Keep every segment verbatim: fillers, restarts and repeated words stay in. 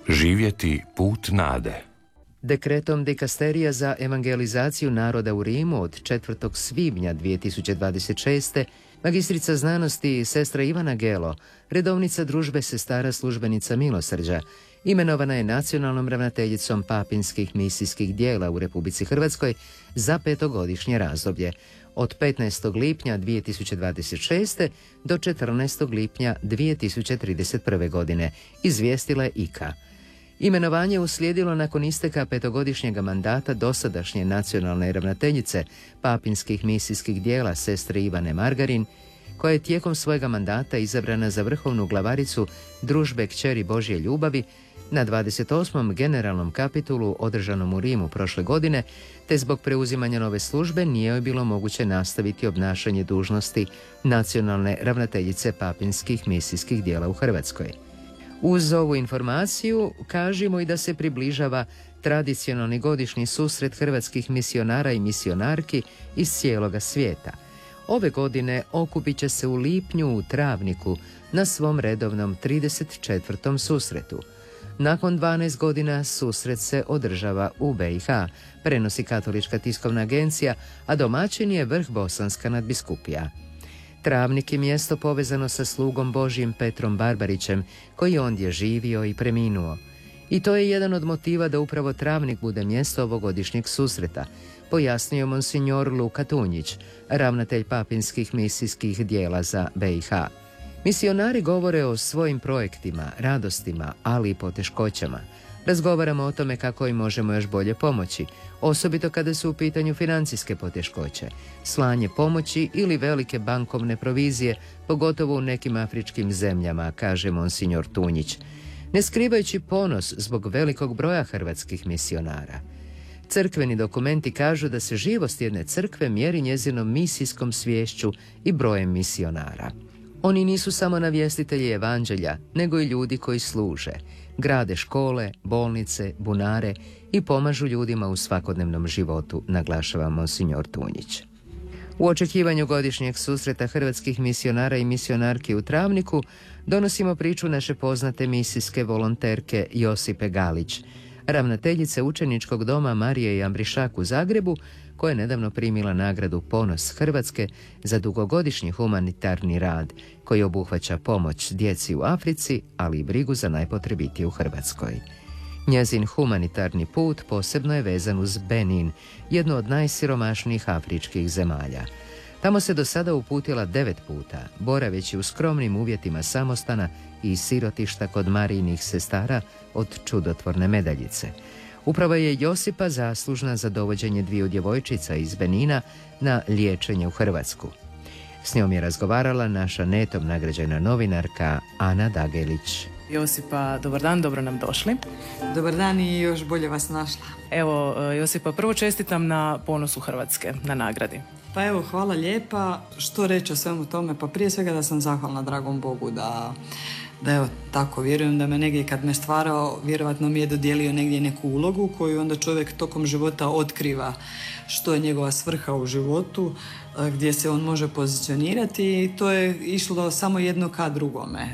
Živjeti put nade. Dekretom Dikasterija za evangelizaciju naroda u Rimu od četvrtog svibnja dvije tisuće dvadeset šeste. magistrica znanosti sestra Ivana Gelo, redovnica družbe sestara službenica milosrđa, imenovana je nacionalnom ravnateljicom papinskih misijskih dijela u Republici Hrvatskoj za petogodišnje razdoblje, od petnaestog lipnja dvije tisuće dvadeset šeste. do četrnaestog lipnja dvije tisuće trideset prve. godine, izvijestila je I K A. Imenovanje uslijedilo nakon isteka petogodišnjega mandata dosadašnje nacionalne ravnateljice papinskih misijskih dijela sestre Ivane Margarin, koja je tijekom svojega mandata izabrana za vrhovnu glavaricu družbe Kćeri Božje ljubavi na dvadeset osmom generalnom kapitulu održanom u Rimu prošle godine, te zbog preuzimanja nove službe nije joj bilo moguće nastaviti obnašanje dužnosti nacionalne ravnateljice papinskih misijskih dijela u Hrvatskoj. Uz ovu informaciju kažemo i da se približava tradicionalni godišnji susret hrvatskih misionara i misionarki iz cijeloga svijeta. Ove godine okupit će se u lipnju u Travniku na svom redovnom trideset četvrtom susretu. Nakon dvanaest godina susret se održava u B i H, prenosi Katolička tiskovna agencija, a domaćin je Vrh Bosanska nadbiskupija. Travnik je mjesto povezano sa slugom Božjim Petrom Barbarićem, koji je ondje živio i preminuo. I to je jedan od motiva da upravo Travnik bude mjesto ovogodišnjeg susreta, pojasnio monsignor Luka Tunjić, ravnatelj papinskih misijskih dijela za B i H. Misionari govore o svojim projektima, radostima, ali i poteškoćama. Razgovaramo o tome kako im možemo još bolje pomoći, osobito kada su u pitanju financijske poteškoće, slanje pomoći ili velike bankovne provizije, pogotovo u nekim afričkim zemljama, kaže monsignor Tunjić, ne skrivajući ponos zbog velikog broja hrvatskih misionara. Crkveni dokumenti kažu da se živost jedne crkve mjeri njezinom misijskom sviješću i brojem misionara. Oni nisu samo navjestitelji evanđelja, nego i ljudi koji služe, grade škole, bolnice, bunare i pomažu ljudima u svakodnevnom životu, naglašava monsignor Tunjić. U očekivanju godišnjeg susreta hrvatskih misionara i misionarki u Travniku donosimo priču naše poznate misijske volonterke Josipe Galić, ravnateljice učeničkog doma Marije i Ambrišak u Zagrebu, koja je nedavno primila nagradu Ponos Hrvatske za dugogodišnji humanitarni rad koji obuhvaća pomoć djeci u Africi, ali i brigu za najpotrebitije u Hrvatskoj. Njezin humanitarni put posebno je vezan uz Benin, jednu od najsiromašnijih afričkih zemalja. Tamo se do sada uputila devet puta, boraveći u skromnim uvjetima samostana i sirotišta kod Marijinih sestara od čudotvorne medaljice. Upravo je Josipa zaslužna za dovođenje dviju djevojčica iz Benina na liječenje u Hrvatsku. S njom je razgovarala naša netom nagrađena novinarka Ana Dagelić. Josipa, dobar dan, dobro nam došli. Dobar dan i još bolje vas našla. Evo, Josipa, prvo čestitam na ponosu Hrvatske, na nagradi. Pa evo, hvala lijepa. Što reći o svemu tome? Pa prije svega da sam zahvalna dragom Bogu da, da evo tako, vjerujem da me negdje kad me stvarao, vjerovatno mi je dodijelio negdje neku ulogu koju onda čovjek tokom života otkriva što je njegova svrha u životu, gdje se on može pozicionirati i to je išlo samo jedno ka drugome.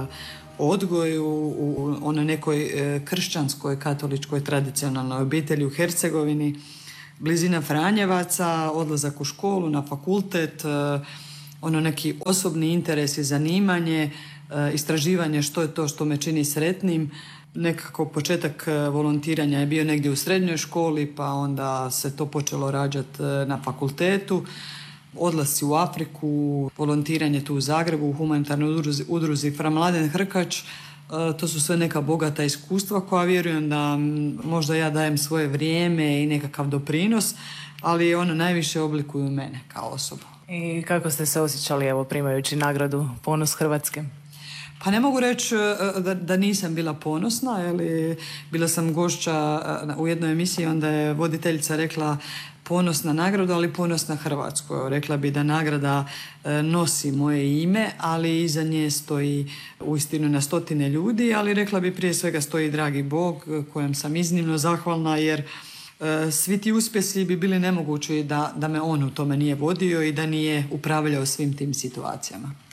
Odgoj u, u onoj nekoj kršćanskoj, katoličkoj, tradicionalnoj obitelji u Hercegovini, blizina Franjevaca, odlazak u školu, na fakultet, ono neki osobni interes i zanimanje, istraživanje što je to što me čini sretnim. Nekako početak volontiranja je bio negdje u srednjoj školi, pa onda se to počelo rađati na fakultetu. Odlasci u Afriku, volontiranje tu u Zagrebu, u humanitarnoj udruzi, udruzi Fra Mladen Hrkač, to su sve neka bogata iskustva koja vjerujem da možda ja dajem svoje vrijeme i nekakav doprinos, ali ono najviše oblikuju mene kao osobu. I kako ste se osjećali, evo, primajući nagradu Ponos Hrvatske? Pa ne mogu reći da, da nisam bila ponosna, ali bila sam gošća u jednoj emisiji, onda je voditeljica rekla ponosna nagrada, ali ponosna Hrvatsku. Rekla bi da nagrada nosi moje ime, ali iza nje stoji uistinu na stotine ljudi, ali rekla bi prije svega stoji dragi Bog, kojem sam iznimno zahvalna, jer svi ti uspjesi bi bili nemogući da, da me on u tome nije vodio i da nije upravljao svim tim situacijama.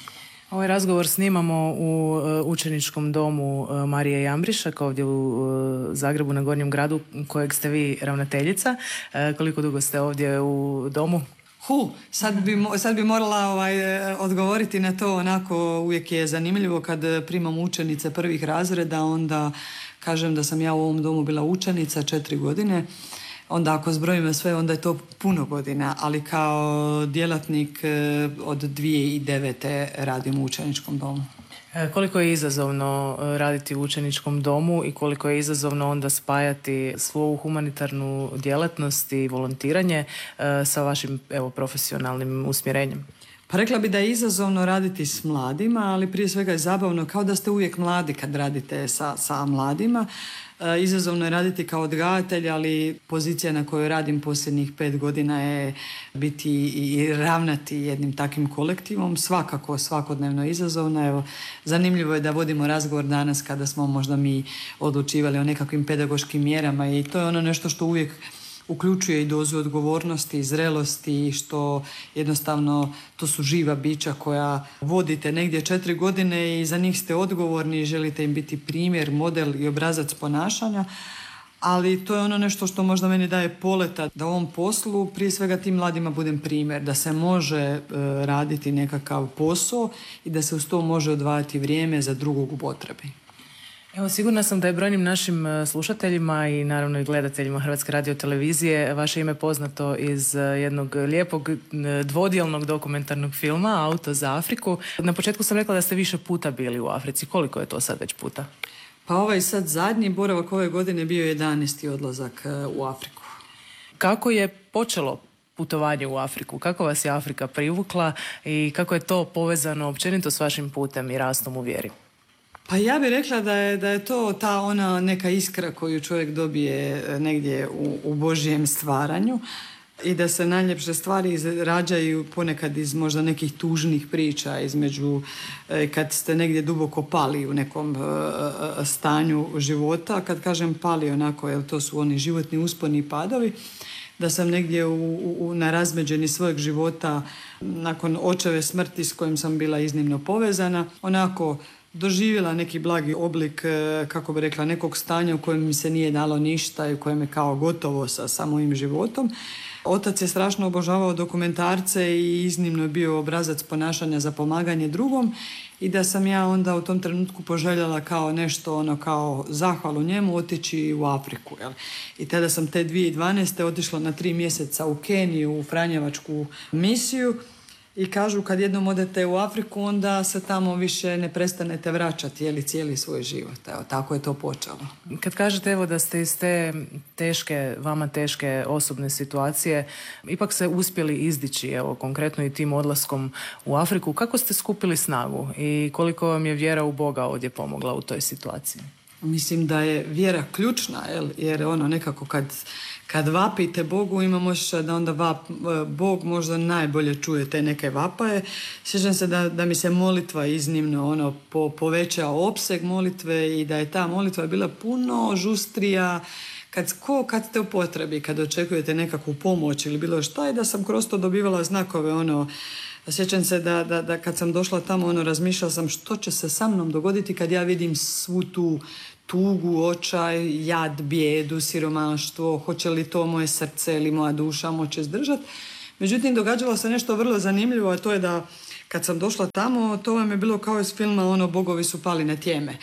Ovaj razgovor snimamo u učeničkom domu Marije Jambrišak ovdje u Zagrebu na Gornjem gradu kojeg ste vi ravnateljica. Koliko dugo ste ovdje u domu? Hu, sad bi, sad bi morala ovaj, odgovoriti na to, onako uvijek je zanimljivo kad primam učenice prvih razreda, onda kažem da sam ja u ovom domu bila učenica četiri godine. Onda ako zbrojimo sve, onda je to puno godina, ali kao djelatnik od dvije tisuće devete radim u učeničkom domu. Koliko je izazovno raditi u učeničkom domu i koliko je izazovno onda spajati svoju humanitarnu djelatnost i volontiranje sa vašim evo, profesionalnim usmjerenjem? Pa rekla bi da je izazovno raditi s mladima, ali prije svega je zabavno kao da ste uvijek mladi kad radite sa, sa mladima. E, izazovno je raditi kao odgajatelj, ali pozicija na kojoj radim posljednjih pet godina je biti i ravnati jednim takvim kolektivom. Svakako, svakodnevno izazovno. Evo, zanimljivo je da vodimo razgovor danas kada smo možda mi odlučivali o nekakvim pedagoškim mjerama i to je ono nešto što uvijek uključuje i dozu odgovornosti i zrelosti, što jednostavno to su živa bića koja vodite negdje četiri godine i za njih ste odgovorni i želite im biti primjer, model i obrazac ponašanja. Ali to je ono nešto što možda meni daje poleta da u ovom poslu prije svega tim mladima budem primjer, da se može e, raditi nekakav posao i da se uz to može odvajati vrijeme za drugog u potrebi. Evo, sigurna sam da je brojnim našim slušateljima i naravno i gledateljima Hrvatske radiotelevizije vaše ime poznato iz jednog lijepog dvodjelnog dokumentarnog filma Auto za Afriku. Na početku sam rekla da ste više puta bili u Africi. Koliko je to sad već puta? Pa ovaj sad zadnji boravak ove godine bio jedanaesti odlazak u Afriku. Kako je počelo putovanje u Afriku? Kako vas je Afrika privukla i kako je to povezano općenito s vašim putem i rastom u vjeri? Pa ja bih rekla da je, da je to ta ona neka iskra koju čovjek dobije negdje u, u Božjem stvaranju i da se najljepše stvari rađaju ponekad iz možda nekih tužnih priča između kad ste negdje duboko pali u nekom uh, stanju života. Kad kažem pali onako, jer to su oni životni usponi i padovi, da sam negdje u, u, na razmeđeni svojeg života nakon očeve smrti s kojim sam bila iznimno povezana, onako doživjela neki blagi oblik, kako bi rekla, nekog stanja u kojem mi se nije dalo ništa i u kojem je kao gotovo sa, sa mojim životom. Otac je strašno obožavao dokumentarce i iznimno je bio obrazac ponašanja za pomaganje drugom i da sam ja onda u tom trenutku poželjela kao nešto, ono kao zahvalu njemu otići u Afriku. Jel? I tada sam te dvije tisuće dvanaeste. otišla na tri mjeseca u Keniju, u Franjevačku misiju. I kažu kad jednom odete u Afriku onda se tamo više ne prestanete vraćati jeli, cijeli svoj život. Evo, tako je to počelo. Kad kažete evo da ste iz te teške, vama teške osobne situacije ipak se uspjeli izdići, evo konkretno i tim odlaskom u Afriku, kako ste skupili snagu i koliko vam je vjera u Boga ovdje pomogla u toj situaciji? Mislim da je vjera ključna, jel? Jer ono nekako kad, kad vapite Bogu imam osjećaj da onda vap, Bog možda najbolje čuje te neke vapaje. Sjećam se da, da mi se molitva iznimno ono, po, povećao opseg molitve i da je ta molitva bila puno žustrija kad, ko, kad ste u potrebi, kad očekujete nekakvu pomoć ili bilo šta i da sam kroz to dobivala znakove ono. Sjećam se da, da, da kad sam došla tamo, ono, razmišljala sam što će se sa mnom dogoditi kad ja vidim svu tu tugu, očaj, jad, bijedu, siromaštvo, hoće li to moje srce ili moja duša moći izdržati. Međutim, događalo se nešto vrlo zanimljivo, a to je da kad sam došla tamo, to vam je bilo kao iz filma, ono, bogovi su pali na tjeme.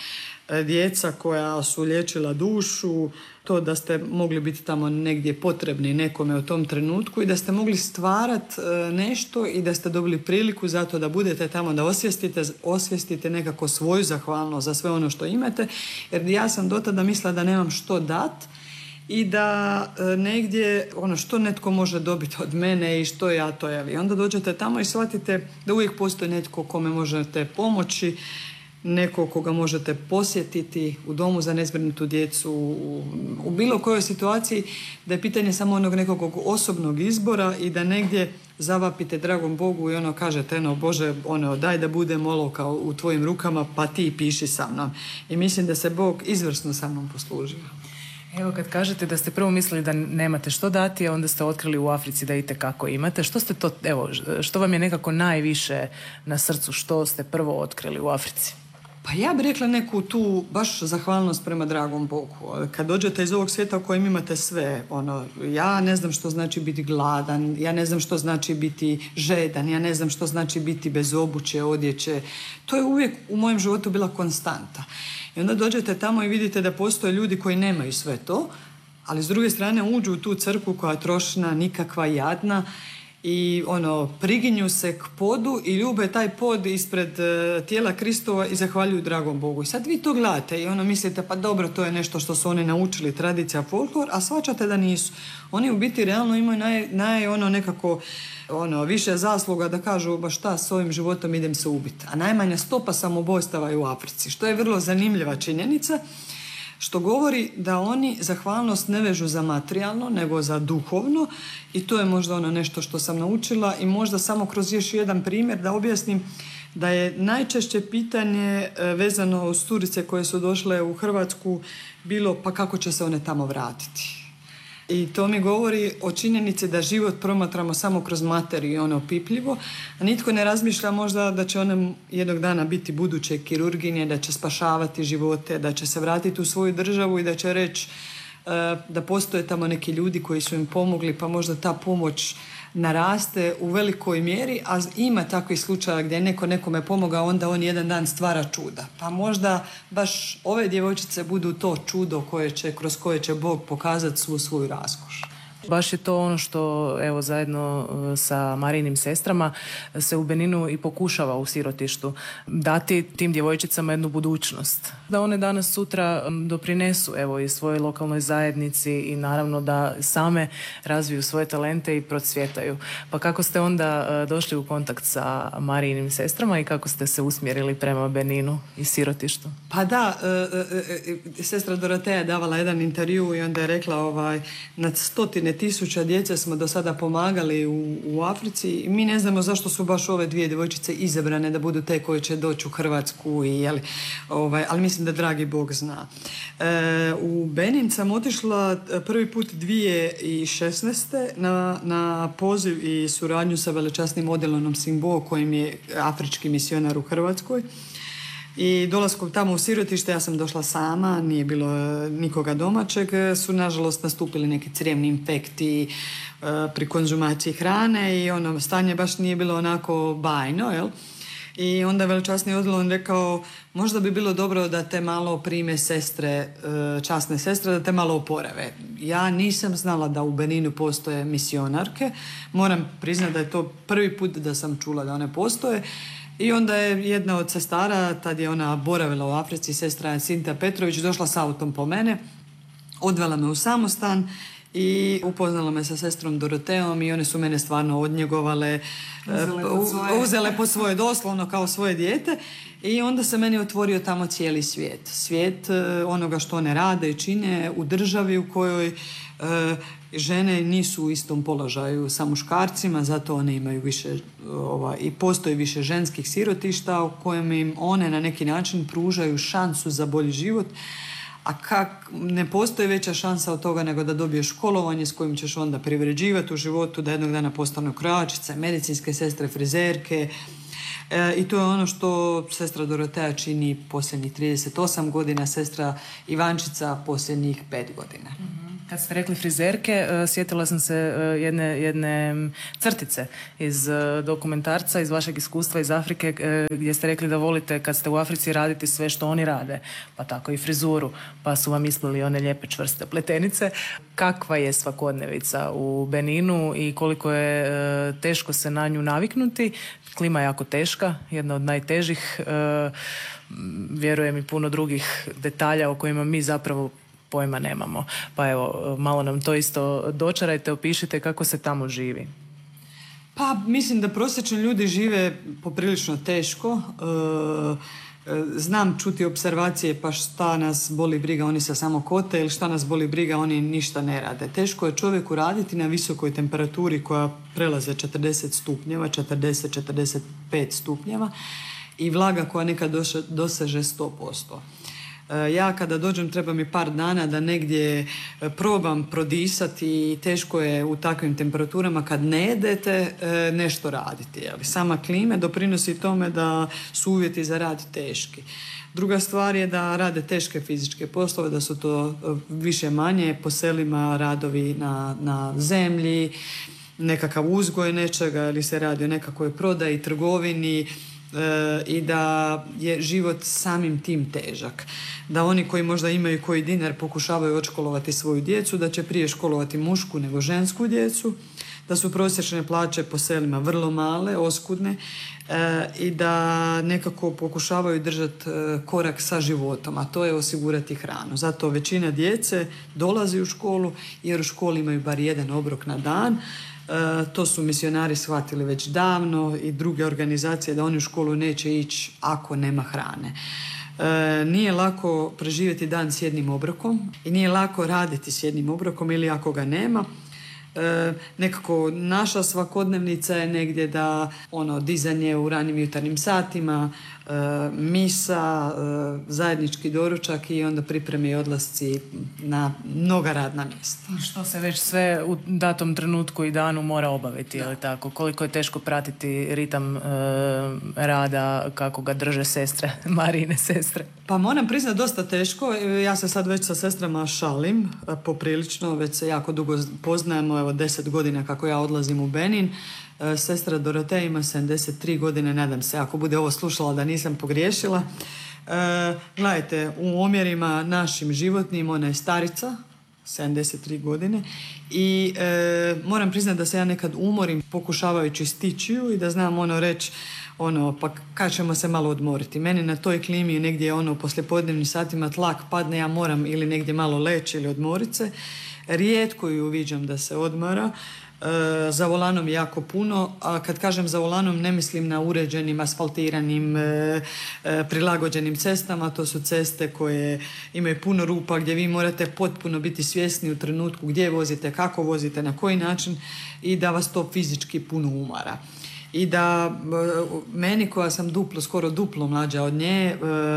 Djeca koja su liječila dušu, to da ste mogli biti tamo negdje potrebni nekome u tom trenutku i da ste mogli stvarati nešto i da ste dobili priliku za to da budete tamo, da osvijestite, osvijestite nekako svoju zahvalnost za sve ono što imate, jer ja sam do tada mislila da nemam što dat i da negdje ono što netko može dobiti od mene i što ja to je. I onda dođete tamo i shvatite da uvijek postoji netko kome možete pomoći, neko koga možete posjetiti u domu za nezbrinutu djecu, u, u bilo kojoj situaciji, da je pitanje samo onog nekog osobnog izbora i da negdje zavapite dragom Bogu i ono kažete, no Bože, ono, daj da budem olovka u tvojim rukama, pa ti piši sa mnom. I mislim da se Bog izvrsno sa mnom poslužio. Evo, kad kažete da ste prvo mislili da nemate što dati, a onda ste otkrili u Africi da itekako imate. Što ste to, evo, što vam je nekako najviše na srcu? Što ste prvo otkrili u Africi? Pa ja bih rekla neku tu baš zahvalnost prema dragom Bogu. Kad dođete iz ovog svijeta u kojem imate sve, ono, ja ne znam što znači biti gladan, ja ne znam što znači biti žedan, ja ne znam što znači biti bez obuće, odjeće. To je uvijek u mojem životu bila konstanta. I onda dođete tamo i vidite da postoje ljudi koji nemaju sve to, ali s druge strane uđu u tu crkvu koja je trošna, nikakva, jadna, i ono, priginju se k podu i ljube taj pod ispred uh, tijela Kristova i zahvaljuju dragom Bogu. I sad vi to gledate i ono mislite, pa dobro, to je nešto što su oni naučili, tradicija, folklor, a shvaćate da nisu. Oni u biti realno imaju naj, naj ono nekako ono, više zasluga da kažu, ba šta, s ovim životom idem se ubiti. A najmanja stopa samoubojstava je u Africi, što je vrlo zanimljiva činjenica, što govori da oni zahvalnost ne vežu za materijalno, nego za duhovno, i to je možda ono nešto što sam naučila, i možda samo kroz još jedan primjer da objasnim da je najčešće pitanje vezano uz curice koje su došle u Hrvatsku bilo pa kako će se one tamo vratiti. I to mi govori o činjenici da život promatramo samo kroz materiju i ono opipljivo, a nitko ne razmišlja možda da će one jednog dana biti buduće kirurginje, da će spašavati živote, da će se vratiti u svoju državu i da će reći uh, da postoje tamo neki ljudi koji su im pomogli, pa možda ta pomoć naraste u velikoj mjeri, a ima takvih slučaja gdje je neko nekome pomogao, onda on jedan dan stvara čuda. Pa možda baš ove djevojčice budu to čudo koje će, kroz koje će Bog pokazati svu svoju raskoš. Baš je to ono što, evo, zajedno sa Marijinim sestrama se u Beninu i pokušava u sirotištu dati tim djevojčicama jednu budućnost. Da one danas sutra doprinesu, evo, i svojoj lokalnoj zajednici i naravno da same razviju svoje talente i procvjetaju. Pa kako ste onda došli u kontakt sa Marijinim sestrama i kako ste se usmjerili prema Beninu i sirotištu? Pa da, e, e, sestra Doroteja je davala jedan intervju i onda je rekla ovaj, na stotine tisuća djece smo do sada pomagali u, u Africi i mi ne znamo zašto su baš ove dvije djevojčice izabrane da budu te koje će doći u Hrvatsku, i, jeli, ovaj, ali mislim da dragi Bog zna. E, u Benin sam otišla prvi put dvije tisuće šesnaeste na, na poziv i suradnju sa velečasnim Odelonom Simbo, kojim je afrički misionar u Hrvatskoj. I dolaskom tamo u sirotište, ja sam došla sama, nije bilo nikoga domaćeg, su nažalost nastupili neki crijevni infekti pri konzumaciji hrane i ono, stanje baš nije bilo onako bajno, jel? I onda je velečasni Odelon rekao, možda bi bilo dobro da te malo prime sestre, časne sestre, da te malo oporave. Ja nisam znala da u Beninu postoje misionarke, moram priznati da je to prvi put da sam čula da one postoje. I onda je jedna od sestara, tad je ona boravila u Africi, sestra Sinta Petrović, došla s autom po mene, odvela me u samostan i upoznala me sa sestrom Dorotejom i one su mene stvarno odnjegovale, uzele po svoje, uzele po svoje doslovno kao svoje dijete, i onda se meni otvorio tamo cijeli svijet. Svijet onoga što one rade i čine u državi u kojoj žene nisu u istom položaju sa muškarcima, zato one imaju više, ovaj, i postoji više ženskih sirotišta u kojem im one na neki način pružaju šansu za bolji život, a kak, ne postoji veća šansa od toga nego da dobiješ školovanje s kojim ćeš onda privređivati u životu, da jednog dana postanu krojačice, medicinske sestre, frizerke. E, I to je ono što sestra Doroteja čini posljednjih trideset osam godina, sestra Ivančica posljednjih pet godina. Mm-hmm. Kad ste rekli frizerke, sjetila sam se jedne, jedne crtice iz dokumentarca, iz vašeg iskustva iz Afrike, gdje ste rekli da volite kad ste u Africi raditi sve što oni rade, pa tako i frizuru, pa su vam isplili one lijepe čvrste pletenice. Kakva je svakodnevica u Beninu i koliko je teško se na nju naviknuti? Klima je jako teška, jedna od najtežih, vjerujem i puno drugih detalja o kojima mi zapravo pojma nemamo. Pa evo, malo nam to isto dočarajte, opišite kako se tamo živi. Pa mislim da prosječni ljudi žive poprilično teško. E, znam čuti observacije, pa šta nas boli briga, oni se samo kote, ili šta nas boli briga, oni ništa ne rade. Teško je čovjeku raditi na visokoj temperaturi koja prelaze četrdeset stupnjeva, četrdeset do četrdeset pet stupnjeva, i vlaga koja nekad doseže sto posto. Ja kada dođem treba mi par dana da negdje probam prodisati i teško je u takvim temperaturama kad ne jedete nešto raditi. Sama klima doprinosi tome da su uvjeti za rad teški. Druga stvar je da rade teške fizičke poslove, da su to više manje po selima radovi na, na zemlji, nekakav uzgoj nečega ili se radi o nekakvoj prodaji, trgovini, i da je život samim tim težak. Da oni koji možda imaju koji dinar pokušavaju odškolovati svoju djecu, da će prije školovati mušku nego žensku djecu, da su prosječne plaće po selima vrlo male, oskudne i da nekako pokušavaju držati korak sa životom, a to je osigurati hranu. Zato većina djece dolazi u školu jer u školi imaju bar jedan obrok na dan. E, to su misionari shvatili već davno i druge organizacije da oni u školu neće ići ako nema hrane. E, nije lako preživjeti dan s jednim obrokom i nije lako raditi s jednim obrokom ili ako ga nema. E, nekako naša svakodnevnica je negdje da ono dizanje u ranim jutarnjim satima, e, misa, e, zajednički doručak i onda pripreme i odlasci na mnoga radna mjesta. Što se već sve u datom trenutku i danu mora obaviti, je li tako? Koliko je teško pratiti ritam e, rada, kako ga drže sestre, Marijine sestre? Pa moram priznati dosta teško. Ja se sad već sa sestrama šalim poprilično, već se jako dugo poznajemo, evo deset godina kako ja odlazim u Benin. Sestra Doroteja ima sedamdeset tri godine, nadam se ako bude ovo slušala da nisam pogriješila. E, gledajte, u omjerima našim životnim ona je starica, sedamdeset tri godine i e, moram priznati da se ja nekad umorim pokušavajući stići ju i da znam ono reći ono, pa kad ćemo se malo odmoriti. Meni na toj klimi negdje ono poslijepodnevnim satima tlak padne, ja moram ili negdje malo leći ili odmorit se. Rijetko ju viđam da se odmara. E, za volanom jako puno, a kad kažem za volanom ne mislim na uređenim, asfaltiranim, e, e, prilagođenim cestama. To su ceste koje imaju puno rupa gdje vi morate potpuno biti svjesni u trenutku gdje vozite, kako vozite, na koji način i da vas to fizički puno umara. I da meni koja sam duplo, skoro duplo mlađa od nje,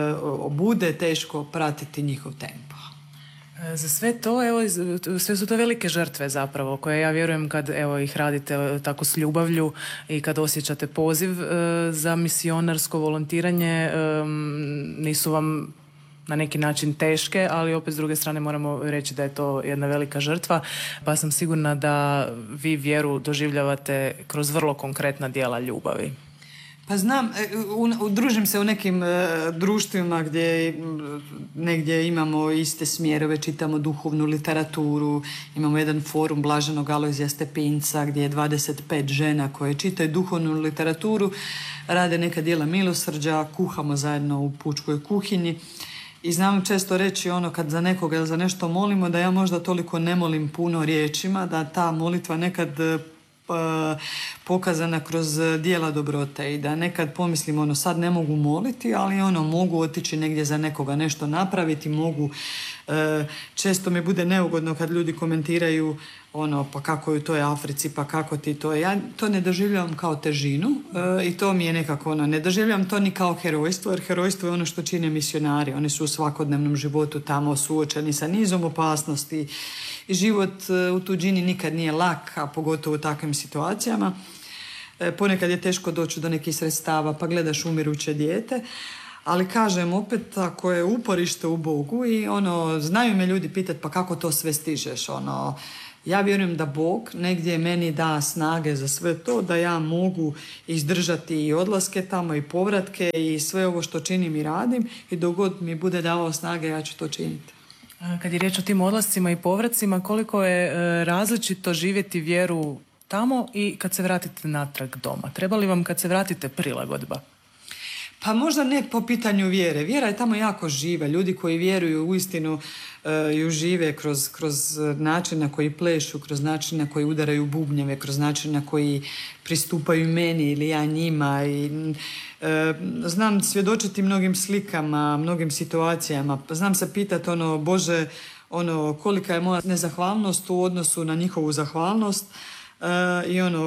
bude teško pratiti njihov tempo. Za sve to, evo, sve su to velike žrtve zapravo, koje ja vjerujem kad evo ih radite tako s ljubavlju i kad osjećate poziv e, za misionarsko volontiranje, e, nisu vam na neki način teške, ali opet s druge strane moramo reći da je to jedna velika žrtva, pa sam sigurna da vi vjeru doživljavate kroz vrlo konkretna djela ljubavi. Pa znam, udružim se u nekim e, društvima gdje negdje imamo iste smjerove, čitamo duhovnu literaturu, imamo jedan forum Blaženog Alojzija Stepinca gdje je dvadeset pet žena koje čitaju duhovnu literaturu, rade neka djela milosrđa, kuhamo zajedno u pučkoj kuhinji. I znam često reći ono kad za nekoga ili za nešto molimo da ja možda toliko ne molim puno riječima, da ta molitva nekad pokazana kroz djela dobrote i da nekad pomislim ono sad ne mogu moliti, ali ono mogu otići negdje za nekoga nešto napraviti, mogu e, često mi bude neugodno kad ljudi komentiraju ono pa kako je u toj Africi, pa kako ti to, ja to ne doživljavam kao težinu e, i to mi je nekako ono, ne doživljavam to ni kao herojstvo, jer herojstvo je ono što čine misionari, oni su u svakodnevnom životu tamo suočeni sa nizom opasnosti i život u tuđini nikad nije lak, a pogotovo u takvim situacijama. E, ponekad je teško doći do nekih sredstava, pa gledaš umiruće dijete, ali kažem opet, ako je uporište u Bogu i ono, znaju me ljudi pitati pa kako to sve stižeš, ono, ja vjerujem da Bog negdje meni da snage za sve to, da ja mogu izdržati i odlaske tamo i povratke i sve ovo što činim i radim i dok god mi bude davao snage, ja ću to činiti. Kad je riječ o tim odlascima i povracima, koliko je e, različito živjeti vjeru tamo i kad se vratite natrag doma? Treba li vam kad se vratite prilagodba? Pa možda ne po pitanju vjere. Vjera je tamo jako živa. Ljudi koji vjeruju uistinu uh, ju žive kroz, kroz način na koji plešu, kroz način na koji udaraju bubnjeve, kroz način na koji pristupaju meni ili ja njima. I, uh, znam svjedočiti mnogim slikama, mnogim situacijama. Znam se pitati ono, Bože, ono, kolika je moja nezahvalnost u odnosu na njihovu zahvalnost uh, i ono,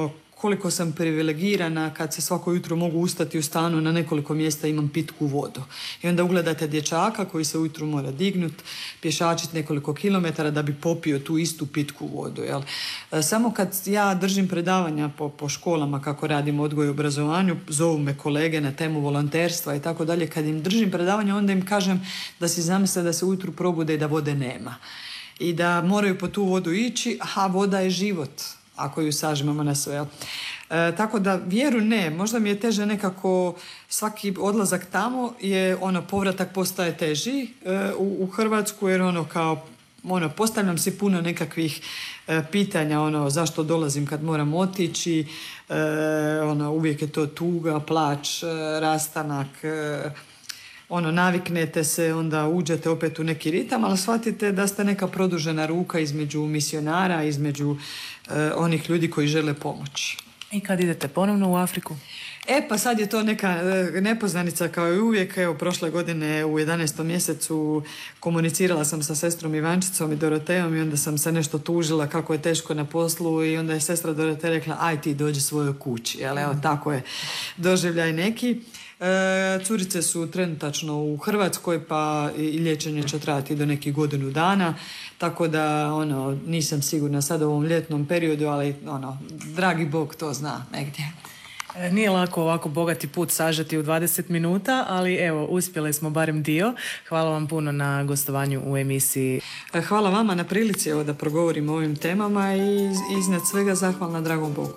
koliko sam privilegirana kad se svako jutro mogu ustati u stanu, na nekoliko mjesta imam pitku vodu. I onda ugledate dječaka koji se ujutro mora dignut, pješačiti nekoliko kilometara da bi popio tu istu pitku vodu. Jel? Samo kad ja držim predavanja po, po školama kako radim odgoj i obrazovanju, zovu me kolege na temu volonterstva i tako dalje, kad im držim predavanja onda im kažem da si zamisle da se ujutro probude i da vode nema. I da moraju po tu vodu ići, a voda je život, ako ju sažmemo na sve. E, tako da vjeru ne, možda mi je teže nekako, svaki odlazak tamo je ono, povratak postaje teži e, u, u Hrvatsku, jer ono kao, ono, postavljam si puno nekakvih e, pitanja, ono, zašto dolazim kad moram otići, e, ono, uvijek je to tuga, plač, e, rastanak, e, ono, naviknete se, onda uđete opet u neki ritam, ali shvatite da ste neka produžena ruka između misionara, između e, onih ljudi koji žele pomoći. I kad idete ponovno u Afriku? E pa sad je to neka e, nepoznanica kao i uvijek. Evo, prošle godine u jedanaestom mjesecu komunicirala sam sa sestrom Ivančicom i Dorotejom i onda sam se nešto tužila kako je teško na poslu i onda je sestra Doroteja rekla aj ti dođi svojoj kući. Ali evo, tako je doživljaj neki. E, curice su trenutačno u Hrvatskoj, pa i liječenje će trajati do nekih godinu dana, tako da ono, nisam sigurna sad u ovom ljetnom periodu, ali ono, dragi Bog to zna negdje. E, nije lako ovako bogati put sažeti u dvadeset minuta, ali evo, uspjeli smo barem dio. Hvala vam puno na gostovanju u emisiji. E, hvala vama na prilici evo, da progovorim o ovim temama i iznad svega zahvalna dragom Bogu.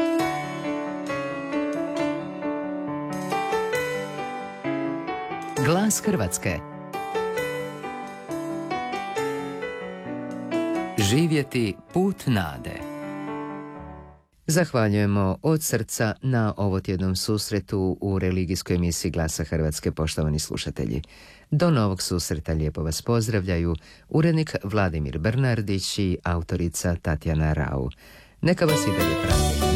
Glas Hrvatske. Živjeti put nade. Zahvaljujemo od srca na ovotjednom susretu u religijskoj emisiji Glasa Hrvatske, poštovani slušatelji. Do novog susreta lijepo vas pozdravljaju urednik Vladimir Bernardić i autorica Tatjana Rau. Neka vas i dalje prati